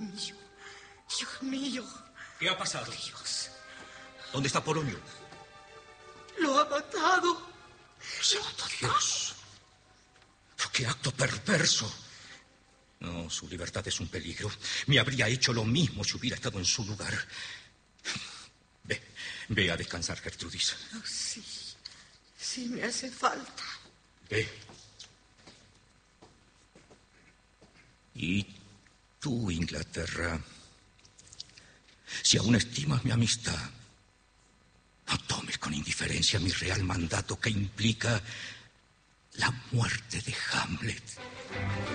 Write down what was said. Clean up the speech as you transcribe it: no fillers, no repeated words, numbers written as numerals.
mío. Dios mío. ¿Qué ha pasado? Dios. ¿Dónde está Polonio? Lo ha matado. ¡Santo Dios! ¡Qué acto perverso! No, su libertad es un peligro. Me habría hecho lo mismo si hubiera estado en su lugar. Ve a descansar, Gertrudis. Oh, sí. Sí me hace falta. Ve. Y tú, Inglaterra, si aún estimas mi amistad, no tomes con indiferencia mi real mandato que implica la muerte de Hamlet.